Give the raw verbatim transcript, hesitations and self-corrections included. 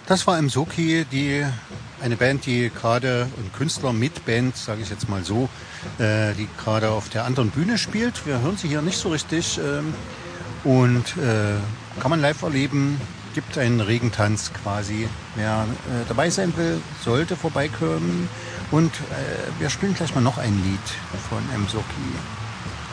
Das war Msoki, die eine Band, die gerade, ein Künstler mit Band, sage ich jetzt mal so, äh, die gerade auf der anderen Bühne spielt. Wir hören sie hier nicht so richtig ähm, und äh, kann man live erleben. Gibt einen Regentanz quasi. Wer äh, dabei sein will, sollte vorbeikommen. Und äh, wir spielen gleich mal noch ein Lied von Msoki.